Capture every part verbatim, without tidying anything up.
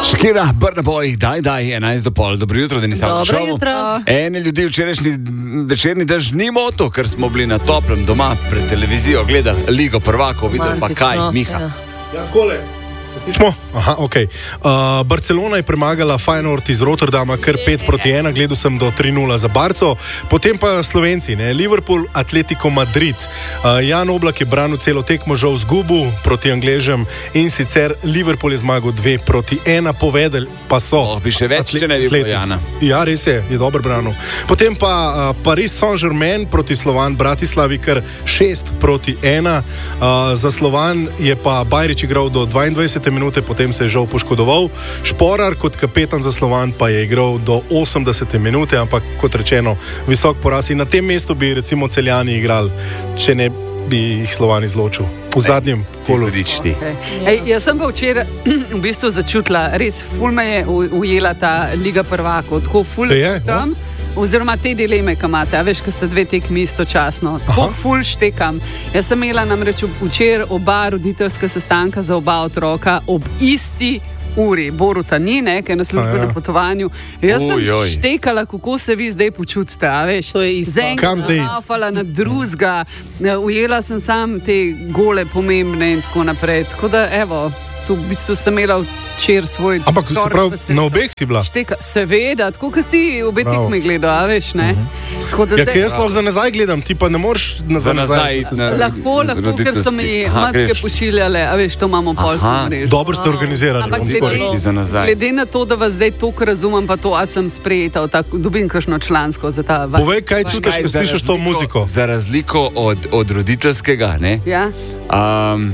Shakira, Burna Boy, daj, daj, enajst do pol, dobro jutro, da nisem Dobro šel. jutro. Ene ljudi včerajšnji večerni dež ni moto, ker smo bili na toplem doma pred televizijo, gledali Ligo prvakov, videli pa kaj, Miha. Ja. Ja, kole. Smo? Aha, ok. Uh, Barcelona je premagala Feyenoord iz Rotterdama kar pet proti ena, gledal sem do tri nula za Barco, potem pa Slovenci, ne? Liverpool, Atletico Madrid. Uh, Jan Oblak je branil celo tekmo, žal zgubil proti Angležem in sicer Liverpool je zmagal dve proti ena, povedali pa so. Oh, bi še več, Atle- če ne bi bilo Atleti. Jana. Ja, res je, je dobro branil. Potem pa uh, Paris Saint-Germain proti Slovan Bratislavi kar šest proti ena. Uh, za Slovan je pa Bajrić igral do dvaindvajsete minute, potem se je žal poškodoval. Šporar kot kapetan za Slovan pa je igral do osemdesete minute, ampak kot rečeno, visok poraz. In na tem mestu bi recimo Celjani igrali, če ne bi jih Slovan izločil. V zadnjem kolu. Ti. Ej, jaz sem pa včeraj v bistvu začutila, res ful me je u- ujela ta Liga prvakov, tako ful Je, tam. Oziroma te dileme, ki imate, a veš, ko sta dve tekmi istočasno. Tako Aha. ful štekam. Jaz sem imela namreč včeraj oba roditeljska sestanka za oba otroka ob isti uri. Boruta ni, ne, ker je na službi A ja. na potovanju. Jaz sem Uj, oj. štekala, kako se vi zdaj počutite, a veš. To je isto. Kam zdaj? Zafala na drugega, ujela sem sam te gole pomembne in tako naprej. Tako da, evo, tu v bistvu sem imela včeraj svoj Ampak se torek, pravi, pa se- na obeh si bila. Šteka, seveda, tako kot si obe Bravo. tekmi gledal, a veš, ne? Tako da Ja, zdaj- ker jaz lahko za nazaj gledam, ti pa ne moreš na- za Za nazaj nazaj. iti na- Lahko, lahko, ker so mi Aha, matke greš. pošiljale, a veš, to imamo pol Aha, mrežo. Dobro ste organizirali. Ampak bom glede- tako rekel. Ti za nazaj. Glede na to, da vas zdaj toliko razumem, pa to, a sem sprejeta, v tak- dobim kakšno člansko za ta vaš. Povej, kaj čutiš, ko Za slišiš to razliko- muziko? Za razliko od, od roditeljskega, ne? Ja? Um,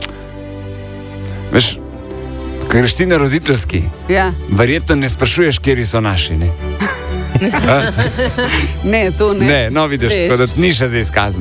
veš, ko greš ti na roditeljski, Ja. verjetno ne sprašuješ, kje so naši. Ne, Ne, to ne. ne no vidiš, Veš. tako da ni še zdaj izkazano.